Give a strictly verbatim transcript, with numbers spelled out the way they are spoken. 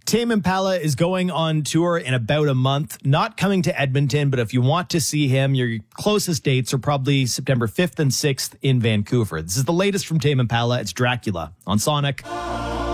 Tame Impala is going on tour in about a month, not coming to Edmonton, but if you want to see him, your closest dates are probably September fifth and sixth in Vancouver. This is the latest from Tame Impala. It's Dracula on Sonic.